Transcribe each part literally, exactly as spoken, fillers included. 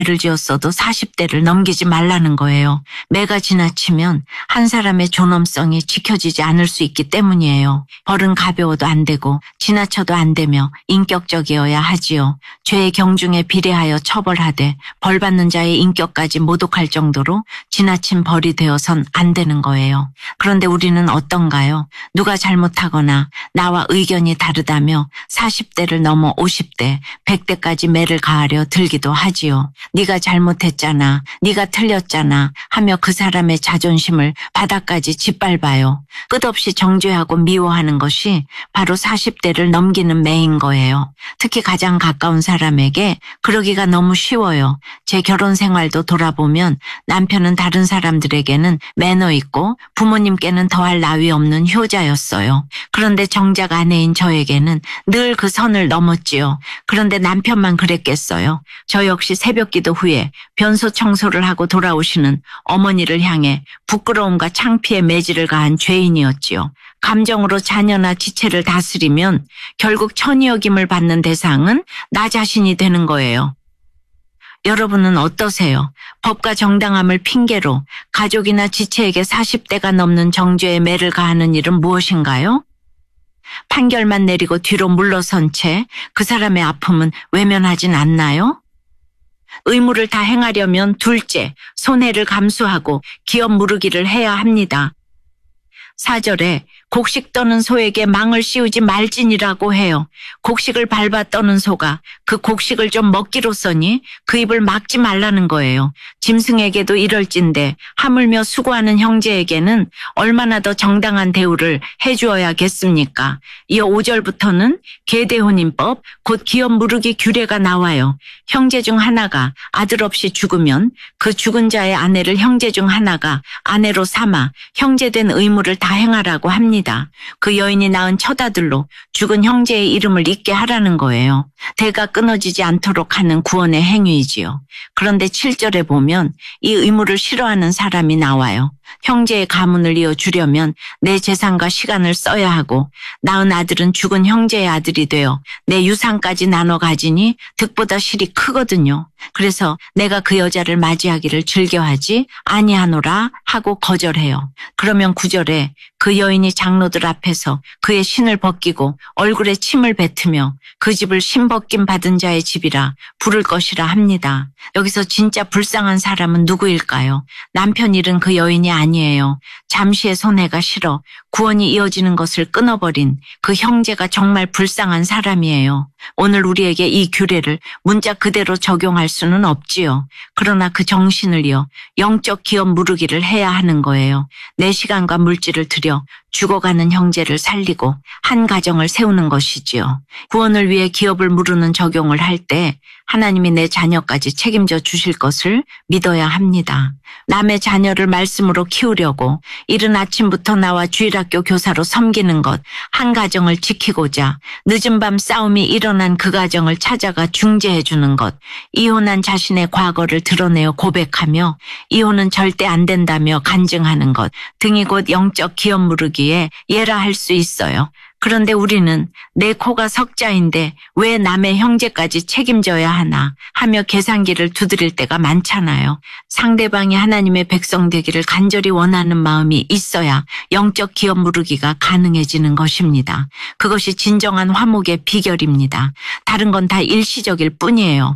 를 지었어도 사십 대를 넘기지 말라는 거예요. 매가 지나치면 한 사람의 존엄성이 지켜지지 않을 수 있기 때문이에요. 벌은 가벼워도 안 되고 지나쳐도 안 되며 인격적이어야 하지요. 죄의 경중에 비례하여 처벌하되 벌 받는 자의 인격까지 모독할 정도로 지나친 벌이 되어선 안 되는 거예요. 그런데 우리는 어떤가요? 누가 잘못하거나 나와 의견이 다르다며 사십 대를 넘어 오십 대, 백 대까지 매를 가하려 들기도 하지요. 네가 잘못했잖아, 네가 틀렸잖아 하며 그 사람의 자존심을 바닥까지 짓밟아요. 끝없이 정죄하고 미워하는 것이 바로 사십 대를 넘기는 매인 거예요. 특히 가장 가까운 사람에게 그러기가 너무 쉬워요. 제 결혼 생활도 돌아보면 남편은 다른 사람들에게는 매너 있고 부모님께는 더할 나위 없는 효자였어요. 그런데 정작 아내인 저에게는 늘 그 선을 넘었지요. 그런데 남편만 그랬겠어요. 저 역시 새벽기도 후에 변소 청소를 하고 돌아오시는 어머니를 향해 부끄러움과 창피의 매질을 가한 죄인이었지요. 감정으로 자녀나 지체를 다스리면 결국 천이여김을 받는 대상은 나 자신이 되는 거예요. 여러분은 어떠세요? 법과 정당함을 핑계로 가족이나 지체에게 사십 대가 넘는 정죄의 매를 가하는 일은 무엇인가요? 판결만 내리고 뒤로 물러선 채 그 사람의 아픔은 외면하진 않나요? 의무를 다 행하려면 둘째, 손해를 감수하고 기업 무르기를 해야 합니다. 사절에 곡식 떠는 소에게 망을 씌우지 말지니라고 해요. 곡식을 밟아 떠는 소가 그 곡식을 좀 먹기로써니 그 입을 막지 말라는 거예요. 짐승에게도 이럴진데 하물며 수고하는 형제에게는 얼마나 더 정당한 대우를 해주어야겠습니까? 이어 오절부터는 계대혼인법, 곧 기업 무르기 규례가 나와요. 형제 중 하나가 아들 없이 죽으면 그 죽은 자의 아내를 형제 중 하나가 아내로 삼아 형제된 의무를 다 행하라고 합니다. 그 여인이 낳은 첫 아들로 죽은 형제의 이름을 잊게 하라는 거예요. 대가 끊어지지 않도록 하는 구원의 행위이지요. 그런데 칠절에 보면 이 의무를 싫어하는 사람이 나와요. 형제의 가문을 이어주려면 내 재산과 시간을 써야 하고 낳은 아들은 죽은 형제의 아들이 되어 내 유산까지 나눠 가지니 득보다 실이 크거든요. 그래서 내가 그 여자를 맞이하기를 즐겨하지 아니하노라 하고 거절해요. 그러면 구절에 그 여인이 장로들 앞에서 그의 신을 벗기고 얼굴에 침을 뱉으며 그 집을 신벗김 받은 자의 집이라 부를 것이라 합니다. 여기서 진짜 불쌍한 사람은 누구일까요? 남편 잃은 그 여인이 아니에요. 잠시의 손해가 싫어 구원이 이어지는 것을 끊어버린 그 형제가 정말 불쌍한 사람이에요. 오늘 우리에게 이 규례를 문자 그대로 적용할 수는 없지요. 그러나 그 정신을 이어 영적 기업 무르기를 해야 하는 거예요. 내 시간과 물질을 들여 죽어가는 형제를 살리고 한 가정을 세우는 것이지요. 구원을 위해 기업을 무르는 적용을 할 때 하나님이 내 자녀까지 책임져 주실 것을 믿어야 합니다. 남의 자녀를 말씀으로 키우려고 이른 아침부터 나와 주일학교 교사로 섬기는 것, 한 가정을 지키고자 늦은 밤 싸움이 일어난 그 가정을 찾아가 중재해 주는 것, 이혼한 자신의 과거를 드러내어 고백하며 이혼은 절대 안 된다며 간증하는 것 등이 곧 영적 기업 무르기에 예라 할 수 있어요. 그런데 우리는 내 코가 석자인데 왜 남의 형제까지 책임져야 하나 하며 계산기를 두드릴 때가 많잖아요. 상대방이 하나님의 백성 되기를 간절히 원하는 마음이 있어야 영적 기업 무르기가 가능해지는 것입니다. 그것이 진정한 화목의 비결입니다. 다른 건 다 일시적일 뿐이에요.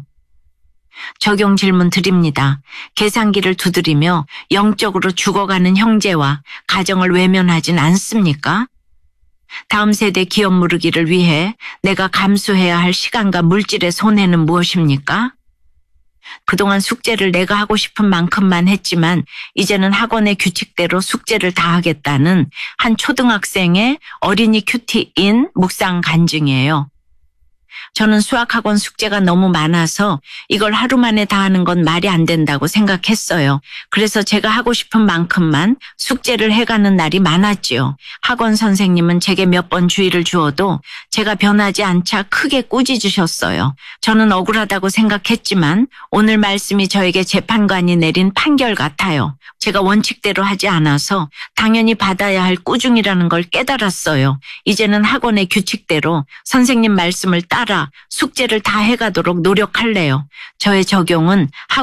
적용 질문 드립니다. 계산기를 두드리며 영적으로 죽어가는 형제와 가정을 외면하진 않습니까? 다음 세대 기업 무르기를 위해 내가 감수해야 할 시간과 물질의 손해는 무엇입니까? 그동안 숙제를 내가 하고 싶은 만큼만 했지만 이제는 학원의 규칙대로 숙제를 다 하겠다는 한 초등학생의 어린이 큐티인 묵상 간증이에요. 저는 수학학원 숙제가 너무 많아서 이걸 하루 만에 다 하는 건 말이 안 된다고 생각했어요. 그래서 제가 하고 싶은 만큼만 숙제를 해가는 날이 많았지요. 학원 선생님은 제게 몇 번 주의를 주어도 제가 변하지 않자 크게 꾸짖으셨어요. 저는 억울하다고 생각했지만 오늘 말씀이 저에게 재판관이 내린 판결 같아요. 제가 원칙대로 하지 않아서 당연히 받아야 할 꾸중이라는 걸 깨달았어요. 이제는 학원의 규칙대로 선생님 말씀을 따라 따라 숙제를 다 해가도록 노력할래요. 저의 적용은